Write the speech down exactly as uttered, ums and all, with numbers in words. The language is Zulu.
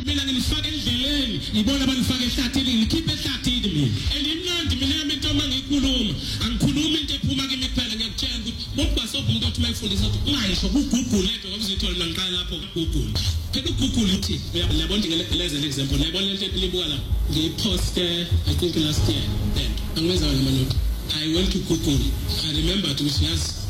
mina ngilifaka endleleni ngibona banifaka ehlathini ngikhiphe ehlathini mina elimnandi mina into mangiyikhuluma angikhuluma into ephuma kimi kuphela ngiyakutshela ukuthi bobhasobha umuntu othi mayifundisa ukuthi ungayisho ku-Google edwa ngoba uzithola mina ngiqala lapho ku-Google phela u-Google uthi uyabona ngilenze le example uyabona lento elibuka la ngiyiposte I think last year then angiwenza wena manje I went to Google I remembered ukuthi yazi